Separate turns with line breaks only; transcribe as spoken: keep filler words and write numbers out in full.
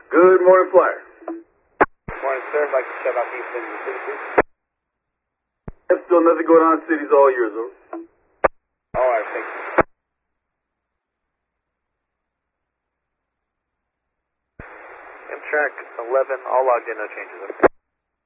Good morning, Flyer.
Morning, sir. I'd like to check out East City, City, please.
There's still nothing going on in cities all year, though.
All right, thank you. Amtrak eleven, all logged in, no changes. Okay.